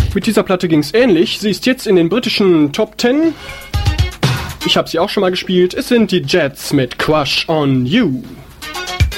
Mit dieser Platte ging's ähnlich. Sie ist jetzt in den britischen Top 10. Ich habe sie auch schon mal gespielt. Es sind die Jets mit Crush on You.